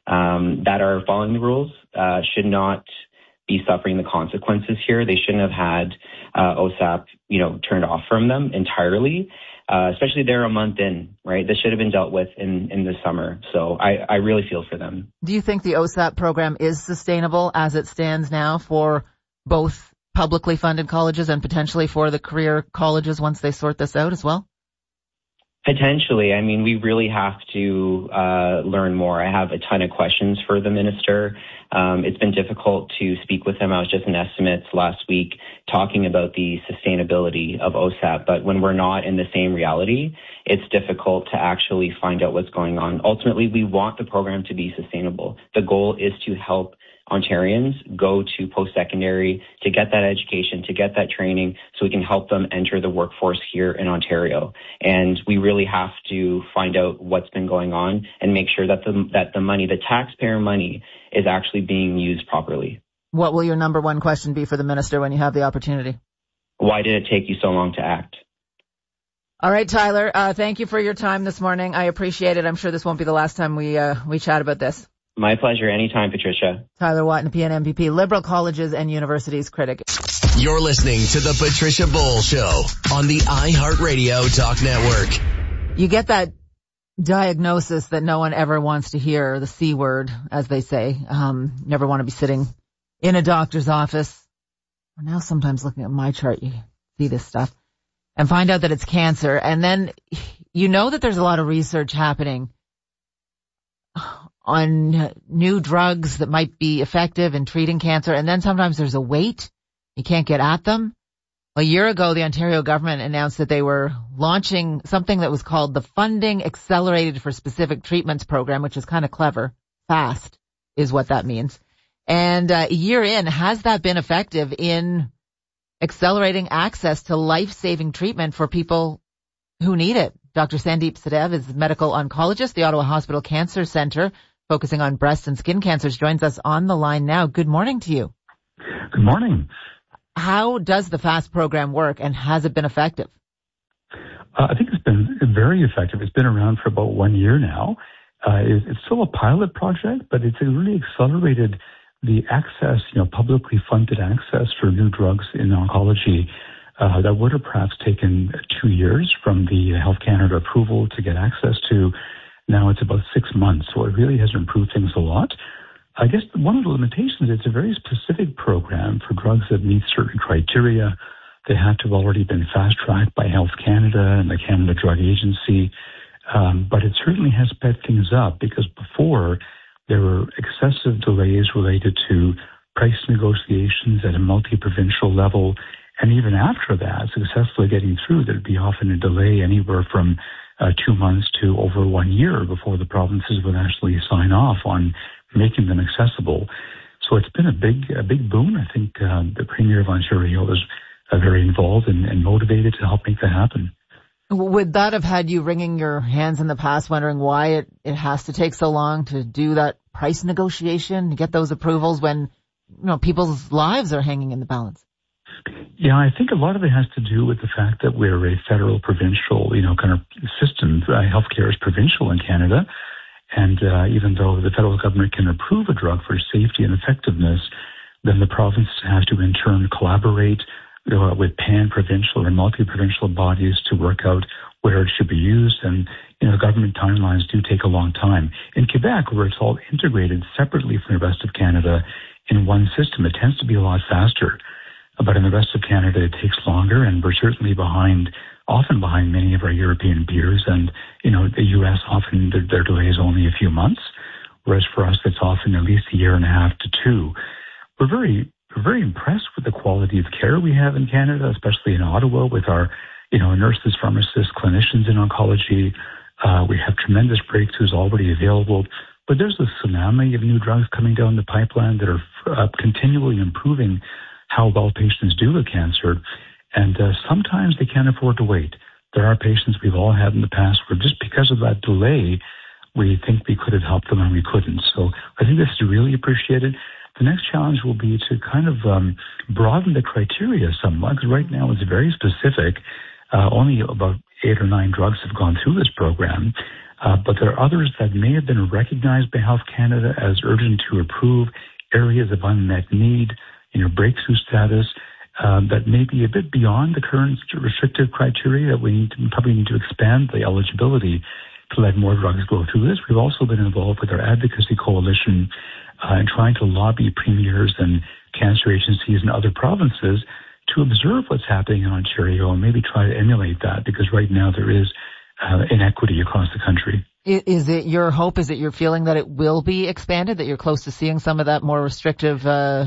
Um, that are following the rules uh, should not be suffering the consequences here. They shouldn't have had uh, O S A P, you know, turned off from them entirely, uh, especially they're a month in, right? This should have been dealt with in, in the summer. So I, I really feel for them. Do you think the O S A P program is sustainable as it stands now for both publicly funded colleges and potentially for the career colleges once they sort this out as well? Potentially. I mean, we really have to uh, learn more. I have a ton of questions for the minister. Um, it's been difficult to speak with him. I was just in estimates last week talking about the sustainability of O S A P, but when we're not in the same reality, it's difficult to actually find out what's going on. Ultimately, we want the program to be sustainable. The goal is to help Ontarians go to post-secondary, to get that education, to get that training, so we can help them enter the workforce here in Ontario. And we really have to find out what's been going on and make sure that the that the money, the taxpayer money, is actually being used properly. What will your number one question be for the minister when you have the opportunity? Why did it take you so long to act? All right, Tyler, uh, thank you for your time this morning. I appreciate it. I'm sure this won't be the last time we uh, we chat about this. My pleasure. Anytime, Patricia. Tyler Watton, P N M P P, Liberal Colleges and Universities critic. You're listening to the Patricia Bull Show on the iHeartRadio Talk Network. You get that diagnosis that no one ever wants to hear, the C word, as they say. Um, never want to be sitting in a doctor's office, or now sometimes looking at my chart, you see this stuff, and find out that it's cancer. And then you know that there's a lot of research happening on new drugs that might be effective in treating cancer. And then sometimes there's a wait. You can't get at them. A year ago, the Ontario government announced that they were launching something that was called the Funding Accelerated for Specific Treatments program, which is kind of clever. FAST is what that means. And uh, a year in, has that been effective in accelerating access to life-saving treatment for people who need it? Doctor Sandeep Sadev is a medical oncologist, the Ottawa Hospital Cancer Centre, focusing on breast and skin cancers, joins us on the line now. Good morning to you. Good morning. How does the FAST program work, and has it been effective? Uh, I think it's been very effective. It's been around for about one year now. Uh, it, it's still a pilot project, but it's really accelerated the access, you know, publicly funded access for new drugs in oncology uh, that would have perhaps taken two years from the Health Canada approval to get access to. Now it's about six months, so it really has improved things a lot. I guess one of the limitations is it's a very specific program for drugs that meet certain criteria. They have to have already been fast-tracked by Health Canada and the Canada Drug Agency. Um, but it certainly has sped things up, because before there were excessive delays related to price negotiations at a multi-provincial level. And even after that, successfully getting through, there'd be often a delay anywhere from uh, two months to over one year before the provinces would actually sign off on making them accessible. So it's been a big, a big boon. I think uh, the Premier of Ontario was uh, very involved and, and motivated to help make that happen. Would that have had you wringing your hands in the past, wondering why it, it has to take so long to do that price negotiation, to get those approvals when, you know, people's lives are hanging in the balance? Yeah, I think a lot of it has to do with the fact that we're a federal, provincial, you know, kind of system. Uh, healthcare is provincial in Canada. And uh, even though the federal government can approve a drug for safety and effectiveness, then the provinces have to in turn collaborate uh, with pan-provincial or multi-provincial bodies to work out where it should be used. And, you know, government timelines do take a long time. In Quebec, where it's all integrated separately from the rest of Canada in one system, it tends to be a lot faster. But in the rest of Canada, it takes longer, and we're certainly behind, often behind many of our European peers. And, you know, the U S often, their, their delay is only a few months, whereas for us, it's often at least a year and a half to two. We're very, we're very impressed with the quality of care we have in Canada, especially in Ottawa with our, you know, nurses, pharmacists, clinicians in oncology. Uh, we have tremendous breakthroughs already available, but there's a tsunami of new drugs coming down the pipeline that are uh, continually improving how well patients do with cancer. And uh, sometimes they can't afford to wait. There are patients we've all had in the past where just because of that delay, we think we could have helped them and we couldn't. So I think this is really appreciated. The next challenge will be to kind of um, broaden the criteria somewhat, because right now it's very specific. Uh, only about eight or nine drugs have gone through this program. Uh, but there are others that may have been recognized by Health Canada as urgent to approve, areas of unmet need, you know, breakthrough status, uh, that may be a bit beyond the current restrictive criteria that we need to, probably need to expand the eligibility to let more drugs go through this. We've also been involved with our advocacy coalition uh, in trying to lobby premiers and cancer agencies in other provinces to observe what's happening in Ontario and maybe try to emulate that, because right now there is uh, inequity across the country. Is it your hope, is it your feeling that it will be expanded, that you're close to seeing some of that more restrictive uh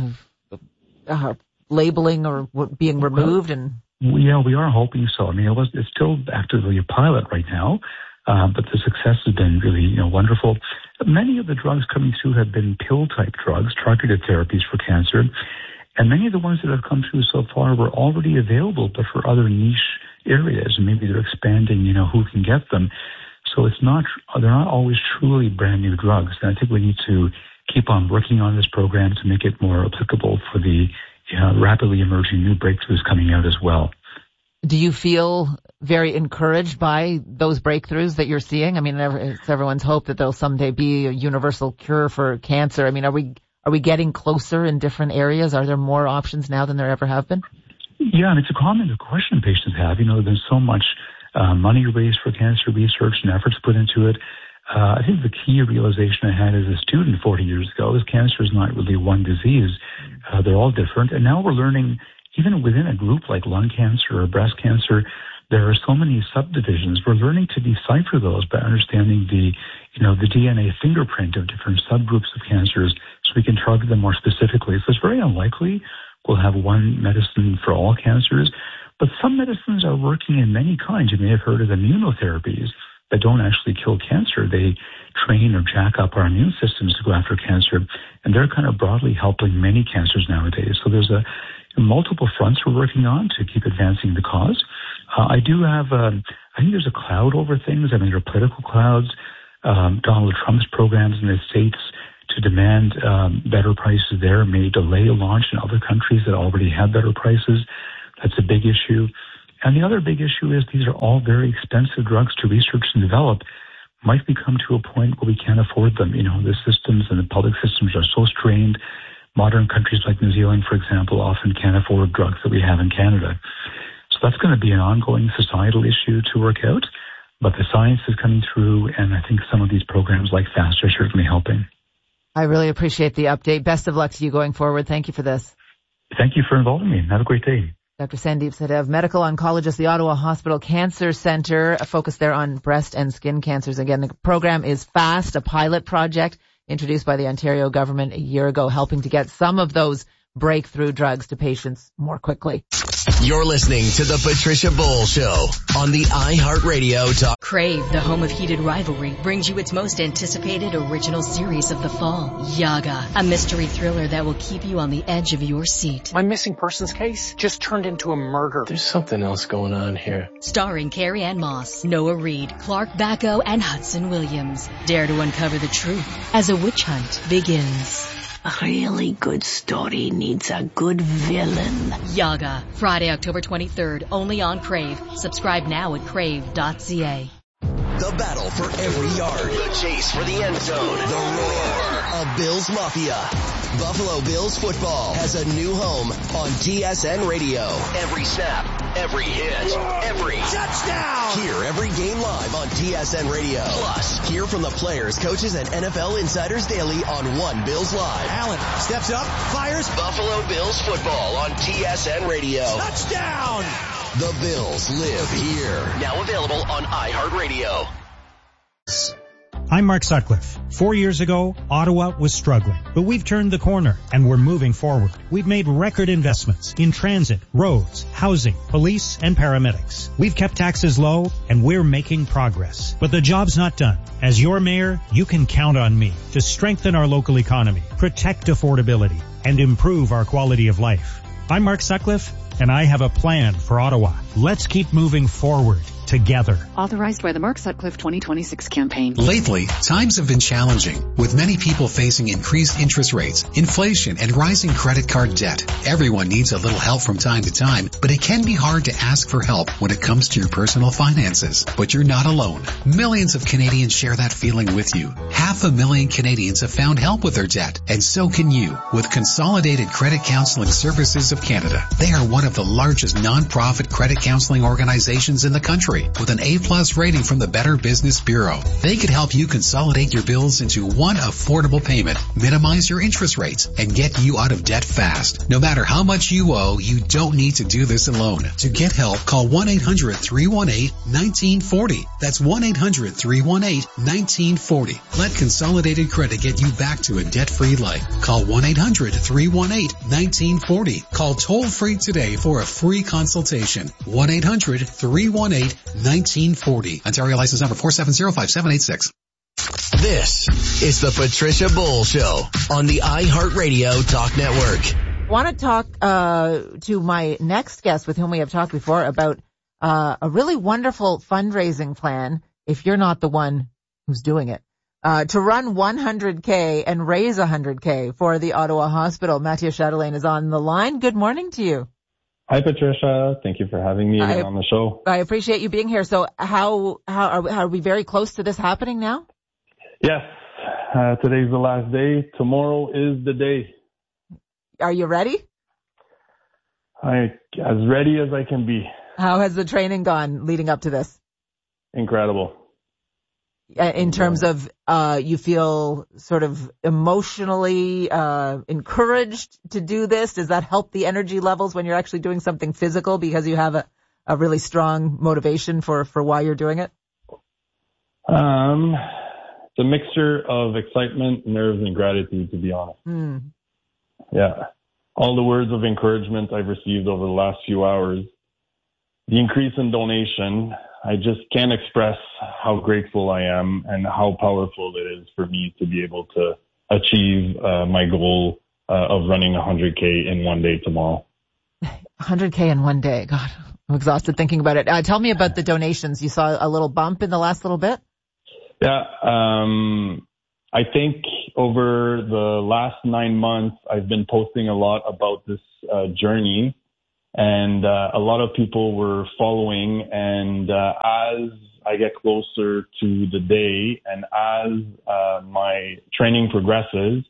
Uh, labeling or being removed? And yeah, we are hoping so. I mean, it was, it's still actively a pilot right now, uh, but the success has been really, you know, wonderful. Many of the drugs coming through have been pill-type drugs, targeted therapies for cancer, and many of the ones that have come through so far were already available, but for other niche areas, and maybe they're expanding, you know, who can get them. So it's not, they're not always truly brand new drugs. And I think we need to keep on working on this program to make it more applicable for the uh, rapidly emerging new breakthroughs coming out as well. Do you feel very encouraged by those breakthroughs that you're seeing? I mean, it's everyone's hope that there'll someday be a universal cure for cancer. I mean, are we are we getting closer in different areas? Are there more options now than there ever have been? Yeah, and it's a common question patients have. You know, there's so much uh, money raised for cancer research and efforts put into it. Uh, I think the key realization I had as a student forty years ago is cancer is not really one disease. Uh, they're all different. And now we're learning, even within a group like lung cancer or breast cancer, there are so many subdivisions. We're learning to decipher those by understanding the, you know, the D N A fingerprint of different subgroups of cancers so we can target them more specifically. So it's very unlikely we'll have one medicine for all cancers, but some medicines are working in many kinds. You may have heard of immunotherapies that don't actually kill cancer. They train or jack up our immune systems to go after cancer, and they're kind of broadly helping many cancers nowadays. So there's a multiple fronts we're working on to keep advancing the cause. Uh, I do have, um, I think there's a cloud over things. I mean, there are political clouds. Um, Donald Trump's programs in the States to demand um, better prices there may delay a launch in other countries that already have better prices. That's a big issue. And the other big issue is these are all very expensive drugs to research and develop. Might we come to a point where we can't afford them? You know, the systems and the public systems are so strained. Modern countries like New Zealand, for example, often can't afford drugs that we have in Canada. So that's going to be an ongoing societal issue to work out. But the science is coming through, and I think some of these programs like FAST are certainly helping. I really appreciate the update. Best of luck to you going forward. Thank you for this. Thank you for involving me. Have a great day. Doctor Sandeep Sadev, medical oncologist, the Ottawa Hospital Cancer Centre, a focus there on breast and skin cancers. Again, the program is FAST, a pilot project introduced by the Ontario government a year ago, helping to get some of those breakthrough drugs to patients more quickly. You're listening to The Patricia Bull Show on the iHeartRadio Talk. Crave, the home of heated rivalry, brings you its most anticipated original series of the fall, Yaga, a mystery thriller that will keep you on the edge of your seat. My missing persons case just turned into a murder. There's something else going on here. Starring Carrie Ann Moss, Noah Reid, Clark Bacco, and Hudson Williams. Dare to uncover the truth as a witch hunt begins. A really good story needs a good villain. Yaga, Friday, October twenty-third, only on Crave. Subscribe now at crave dot c a. The battle for every yard. The chase for the end zone. The roar of Bills Mafia. Buffalo Bills football has a new home on T S N Radio. Every snap, every hit, every touchdown. Hear every game live on T S N Radio. Plus, hear from the players, coaches, and N F L insiders daily on One Bills Live. Allen steps up, fires. Buffalo Bills football on T S N Radio. Touchdown. The Bills live here. Now available on iHeartRadio. I'm Mark Sutcliffe. Four years ago, Ottawa was struggling, but we've turned the corner and we're moving forward. We've made record investments in transit, roads, housing, police, and paramedics. We've kept taxes low and we're making progress. But the job's not done. As your mayor, you can count on me to strengthen our local economy, protect affordability, and improve our quality of life. I'm Mark Sutcliffe, and I have a plan for Ottawa. Let's keep moving forward together. Authorized by the Mark Sutcliffe twenty twenty-six campaign. Lately, times have been challenging, with many people facing increased interest rates, inflation, and rising credit card debt. Everyone needs a little help from time to time, but it can be hard to ask for help when it comes to your personal finances. But you're not alone. Millions of Canadians share that feeling with you. Half a million Canadians have found help with their debt, and so can you with Consolidated Credit Counseling Services of Canada. They are one of the largest non-profit credit counseling organizations in the country, with an A-plus rating from the Better Business Bureau. They could help you consolidate your bills into one affordable payment, minimize your interest rates, and get you out of debt fast. No matter how much you owe, you don't need to do this alone. To get help, call one eight hundred three one eight one nine four zero. That's one eight hundred three one eight one nine four zero. Let Consolidated Credit get you back to a debt-free life. Call one eight hundred three one eight one nine four zero. Call toll-free today for a free consultation. one eight hundred three one eight one nine four zero. Ontario license number four seven zero five seven eight six. This is the Patricia Bull Show on the iHeartRadio Talk Network. I want to talk uh, to my next guest with whom we have talked before about uh, a really wonderful fundraising plan, if you're not the one who's doing it, uh, to run one hundred K and raise one hundred K for the Ottawa Hospital. Mathieu Chatelain is on the line. Good morning to you. Hi, Patricia. Thank you for having me I, on the show. I appreciate you being here. So how how are, are we very close to this happening now? Yes. Uh, today's the last day. Tomorrow is the day. Are you ready? I as ready as I can be. How has the training gone leading up to this? Incredible. in terms of uh, you feel sort of emotionally uh, encouraged to do this? Does that help the energy levels when you're actually doing something physical because you have a, a really strong motivation for, for why you're doing it? Um, it's a mixture of excitement, nerves, and gratitude, to be honest. Mm. Yeah. All the words of encouragement I've received over the last few hours, the increase in donation, I just can't express how grateful I am and how powerful it is for me to be able to achieve uh, my goal uh, of running one hundred K in one day tomorrow. one hundred K in one day. God, I'm exhausted thinking about it. Uh, tell me about the donations. You saw a little bump in the last little bit? Yeah. Um, I think over the last nine months, I've been posting a lot about this uh, journey. And uh, a lot of people were following, and uh, as I get closer to the day and as uh, my training progresses,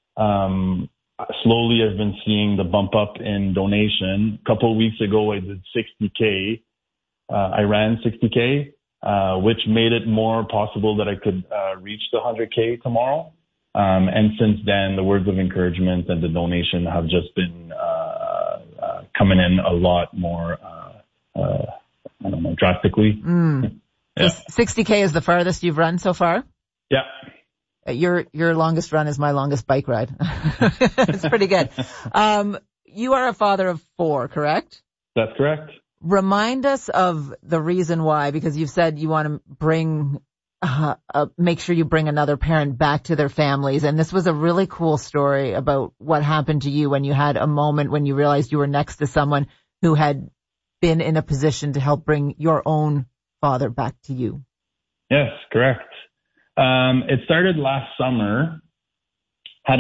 um, slowly I've been seeing the bump up in donation. A couple of weeks ago, I did sixty K. Uh, I ran sixty K, uh, which made it more possible that I could uh, reach the one hundred K tomorrow. Um, and since then, the words of encouragement and the donation have just been uh, uh, coming in a lot more, uh, uh, I don't know, drastically. Mm. Yeah. So sixty K is the farthest you've run so far? Yeah. Your your longest run is my longest bike ride. It's pretty good. Um, you are a father of four, correct? That's correct. Remind us of the reason why, because you've said you want to bring Uh, uh, make sure you bring another parent back to their families. And this was a really cool story about what happened to you when you had a moment when you realized you were next to someone who had been in a position to help bring your own father back to you. Yes, correct. Um, it started last summer. Had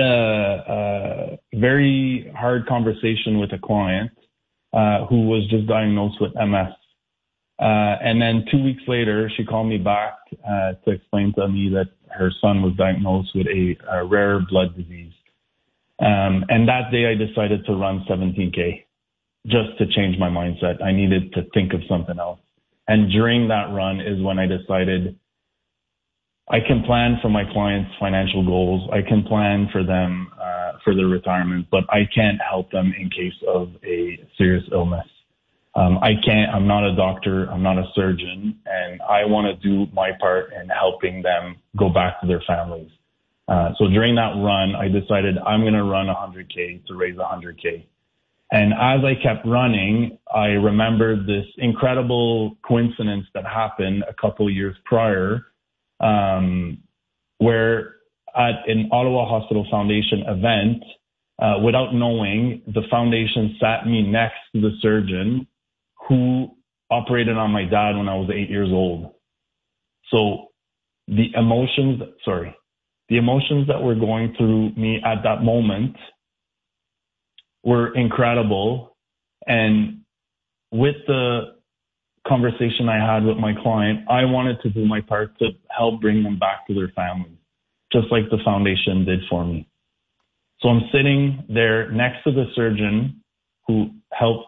a, a very hard conversation with a client uh, who was just diagnosed with M S. Uh, and then two weeks later, she called me back uh, to explain to me that her son was diagnosed with a, a rare blood disease. Um, and that day I decided to run seventeen K just to change my mindset. I needed to think of something else. And during that run is when I decided I can plan for my clients' financial goals. I can plan for them uh, for their retirement, but I can't help them in case of a serious illness. Um, I can't, I'm not a doctor, I'm not a surgeon, and I want to do my part in helping them go back to their families. Uh, so during that run, I decided I'm going to run one hundred K to raise one hundred K. And as I kept running, I remembered this incredible coincidence that happened a couple of years prior, um, where at an Ottawa Hospital Foundation event, uh, without knowing, the foundation sat me next to the surgeon who operated on my dad when I was eight years old. So the emotions, sorry, the emotions that were going through me at that moment were incredible. And with the conversation I had with my client, I wanted to do my part to help bring them back to their families, just like the foundation did for me. So I'm sitting there next to the surgeon who helped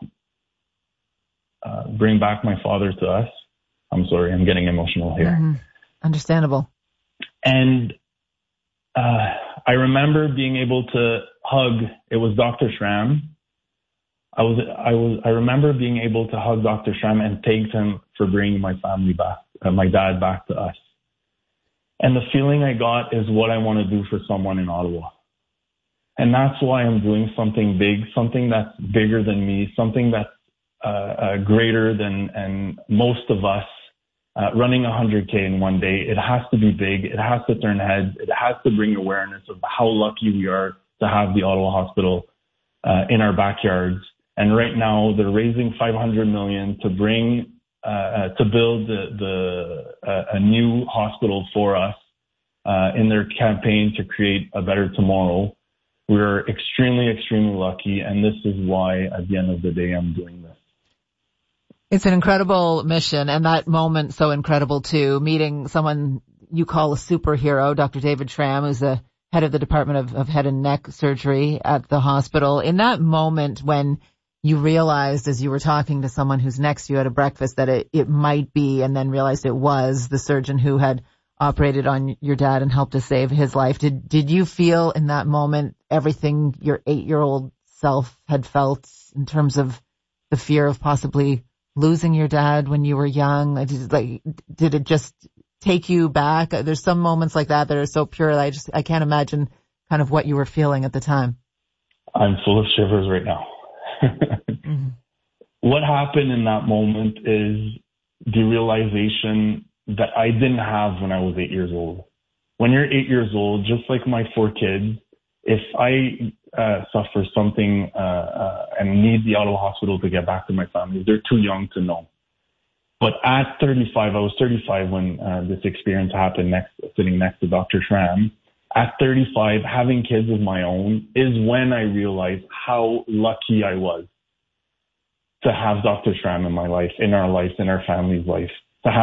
Uh, bring back my father to us. I'm sorry, I'm getting emotional here. Mm-hmm. Understandable. And uh, I remember being able to hug. It was Doctor Schramm. I was, I was, I remember being able to hug Doctor Schramm and thank him for bringing my family back, uh, my dad back to us. And the feeling I got is what I want to do for someone in Ottawa. And that's why I'm doing something big, something that's bigger than me, something that's Uh, uh, greater than and most of us uh, running one hundred K in one day. It has to be big. It has to turn heads. It has to bring awareness of how lucky we are to have the Ottawa Hospital uh, in our backyards. And right now they're raising five hundred million dollars to bring uh, uh, to build the, the uh, a new hospital for us uh, in their campaign to create a better tomorrow. We're extremely, extremely lucky, and this is why at the end of the day I'm doing this. It's an incredible mission, and that moment so incredible too, meeting someone you call a superhero, Doctor David Schramm, who's the head of the Department of, of Head and Neck Surgery at the hospital. In that moment when you realized as you were talking to someone who's next to you at a breakfast that it, it might be, and then realized it was the surgeon who had operated on your dad and helped to save his life. Did did you feel in that moment everything your eight-year-old self had felt in terms of the fear of possibly losing your dad when you were young? Did, like, did it just take you back? There's some moments like that that are so pure that I just I can't imagine kind of what you were feeling at the time. I'm full of shivers right now. mm-hmm. What happened in that moment is the realization that I didn't have when I was eight years old. When you're eight years old, just like my four kids, if I uh, suffer something uh, uh, and need the Ottawa hospital to get back to my family, they're too young to know. But at thirty-five, I was thirty-five when uh, this experience happened, next, sitting next to Doctor Schramm. At thirty-five, having kids of my own is when I realized how lucky I was to have Doctor Schramm in my life, in our life, in our family's life.